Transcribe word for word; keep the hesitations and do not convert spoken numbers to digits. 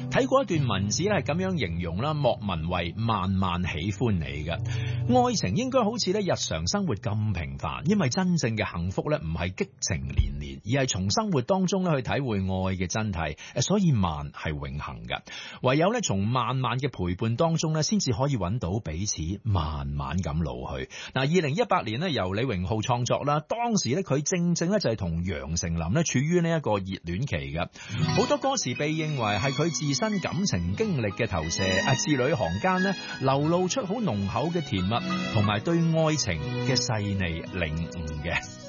睇過一段文字咧，係咁樣形容啦，莫文蔚慢慢喜歡你嘅愛情應該好似咧日常生活咁平凡，因為真正嘅幸福咧唔係激情連連，而係從生活當中咧去體會愛嘅真諦，誒，所以慢係永恆嘅，唯有咧從慢慢嘅陪伴當中咧，先至可以揾到彼此慢慢咁老去。嗱，二零一八年咧由李榮浩創作啦，當時咧佢正正咧就係同楊丞琳咧處於呢一個熱戀期嘅，好多歌詞被認為係佢自身感情經歷嘅投射，啊，字裏行間咧流露出好濃厚嘅甜蜜同埋對愛情嘅細膩領悟嘅。